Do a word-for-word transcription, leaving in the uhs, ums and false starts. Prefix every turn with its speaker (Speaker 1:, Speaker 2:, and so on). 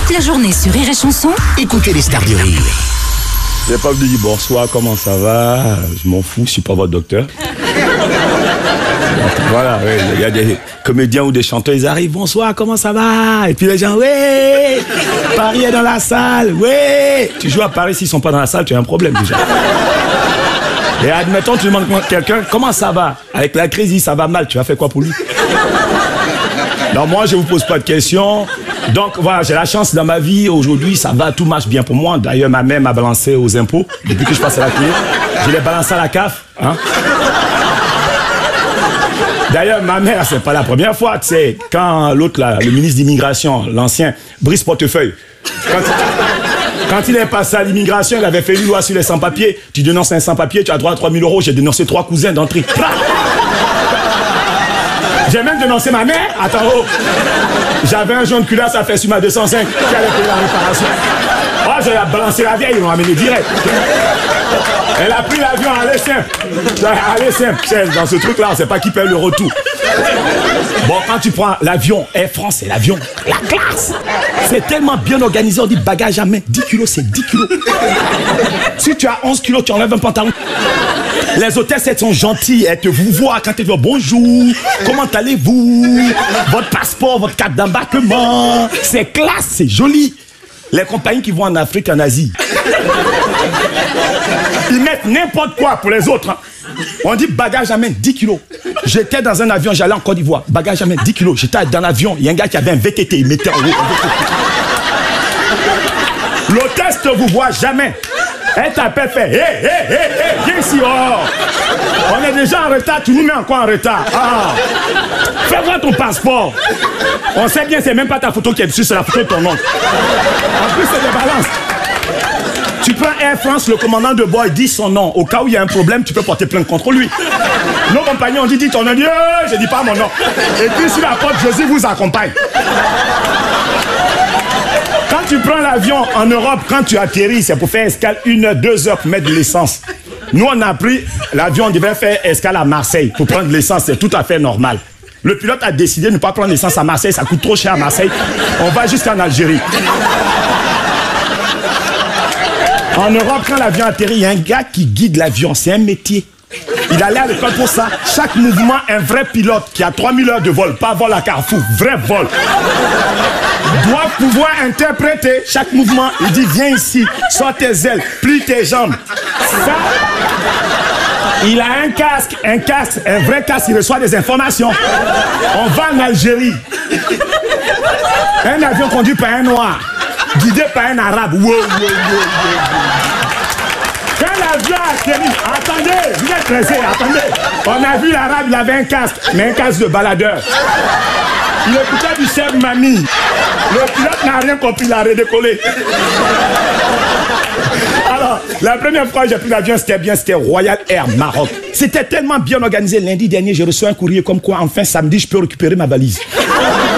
Speaker 1: Toute la journée sur Rire et Chanson,
Speaker 2: Écoutez les stars du rire.
Speaker 3: J'ai pas voulu dire bonsoir, comment ça va? Je m'en fous, je suis pas votre docteur. Voilà, oui, il y a des comédiens ou des chanteurs, ils arrivent, bonsoir, comment ça va? Et puis les gens, ouais, Paris est dans la salle, ouais. Tu joues à Paris, s'ils sont pas dans la salle, tu as un problème déjà. Et admettons, tu demandes à quelqu'un, comment ça va? Avec la crise, ça va mal, tu as fait quoi pour lui? Non, moi, je vous pose pas de questions. Donc voilà, j'ai la chance dans ma vie, aujourd'hui, ça va, tout marche bien pour moi. D'ailleurs, ma mère m'a balancé aux impôts, depuis que je passe à la clé. Je l'ai balancé à la C A F, hein. D'ailleurs, ma mère, c'est pas la première fois, tu sais, quand l'autre, là, le ministre d'immigration, l'ancien, Brice Portefeuille, quand, quand il est passé à l'immigration, il avait fait une loi sur les sans-papiers. Tu dénonces un sans-papier, tu as droit à trois mille euros. J'ai dénoncé trois cousins d'entrée. J'ai même dénoncé ma mère. Attends, oh. J'avais un jaune culasse à faire sur ma deux cent cinq qui allait payer la réparation. Oh, j'ai balancé la vieille, ils l'ont amené direct. Elle a pris l'avion à aller simple. Aller simple. Dans ce truc-là, on ne sait pas qui paye le retour. Bon, quand tu prends l'avion, Air France, c'est l'avion. La classe. C'est tellement bien organisé, on dit bagage à main. dix kilos, c'est dix kilos. Si tu as onze kilos, tu enlèves un pantalon. Les hôtesses, elles sont gentilles. Elles te vous voient quand elles disent bonjour, comment allez-vous? Votre passeport, votre carte d'embarquement. C'est classe, c'est joli. Les compagnies qui vont en Afrique, en Asie, ils mettent n'importe quoi pour les autres. Hein. On dit bagage à main, dix kilos. J'étais dans un avion, j'allais en Côte d'Ivoire. Bagage à main, dix kilos. J'étais dans l'avion, il y a un gars qui avait un V T T, il mettait en haut. L'hôtesse ne vous voit jamais. Elle t'appelle, fait hé, hé, hé, hé, viens ici, oh. On est déjà en retard, tu nous mets encore en retard. Ah. Fais voir ton passeport. On sait bien, c'est même pas ta photo qui est dessus, c'est la photo de ton oncle. En plus, c'est des balances. Tu prends Air France, le commandant de bord, il dit son nom. Au cas où il y a un problème, tu peux porter plainte contre lui. Nos compagnons ont dit, dis ton nom. Dit, euh, je dis pas mon nom. Et puis sur la porte, Jésus vous accompagne. Quand tu prends l'avion en Europe, quand tu atterris, c'est pour faire escale une heure, deux heures pour mettre de l'essence. Nous, on a pris l'avion, on devait faire escale à Marseille pour prendre de l'essence, c'est tout à fait normal. Le pilote a décidé de ne pas prendre l'essence à Marseille, ça coûte trop cher à Marseille. On va jusqu'en Algérie. En Europe, quand l'avion atterrit, il y a un gars qui guide l'avion, c'est un métier. Il allait à l'école pour ça. Chaque mouvement, un vrai pilote qui a trois mille heures de vol, pas vol à Carrefour, vrai vol, doit pouvoir interpréter chaque mouvement. Il dit, viens ici, sors tes ailes, plie tes jambes. Ça, il a un casque, un casque, un vrai casque, il reçoit des informations. On va en Algérie. Un avion conduit par un noir, guidé par un arabe. Wow, wow, wow, wow. Quand l'avion a atterri, attendez, vous êtes pressés, attendez. On a vu l'arabe, il avait un casque, mais un casque de baladeur. Il écoutait du chef Mami. Le pilote n'a rien compris, il a redécollé. Alors, la première fois que j'ai pris l'avion, c'était bien, c'était Royal Air Maroc. C'était tellement bien organisé. Lundi dernier, j'ai reçu un courrier comme quoi, enfin, samedi, je peux récupérer ma valise.